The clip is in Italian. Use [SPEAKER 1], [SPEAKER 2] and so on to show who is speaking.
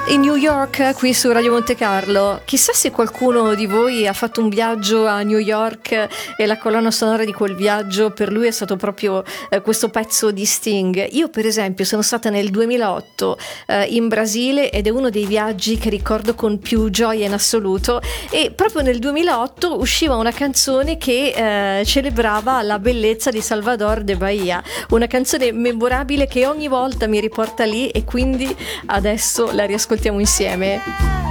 [SPEAKER 1] In New York, qui su Radio Monte Carlo. Chissà se qualcuno di voi ha fatto un viaggio a New York e la colonna sonora di quel viaggio per lui è stato proprio questo pezzo di Sting. Io per esempio sono stata nel 2008 in Brasile ed è uno dei viaggi che ricordo con più gioia in assoluto, e proprio nel 2008 usciva una canzone che celebrava la bellezza di Salvador de Bahia, una canzone memorabile che ogni volta mi riporta lì, e quindi adesso la riascoltiamo insieme.